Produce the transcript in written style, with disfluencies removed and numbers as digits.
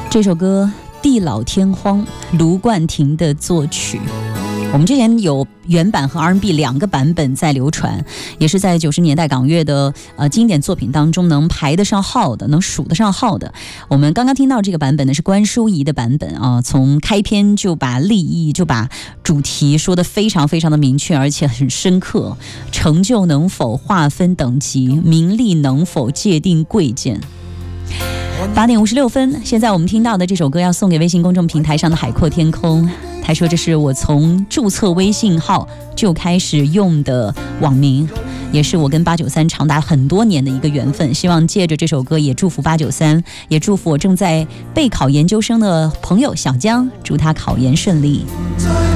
这首歌《地老天荒》，卢冠廷的作曲。我们之前有原版和 R&B 两个版本在流传，也是在90年代港乐的经典作品当中能排得上号的，能数得上号的。我们刚刚听到这个版本呢是关淑怡的版本啊，从开篇就把立意就把主题说得非常非常的明确，而且很深刻。成就能否划分等级，名利能否界定贵贱。8点56分，现在我们听到的这首歌要送给微信公众平台上的海阔天空。他说这是我从注册微信号就开始用的网名，也是我跟893长达很多年的一个缘分。希望借着这首歌也祝福893，也祝福我正在备考研究生的朋友小江，祝他考研顺利。